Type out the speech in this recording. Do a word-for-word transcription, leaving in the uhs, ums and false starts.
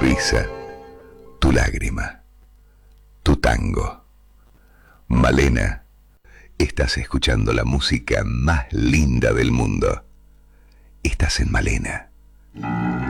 risa, tu lágrima, tu tango. Malena, estás escuchando la música más linda del mundo. Estás en Malena.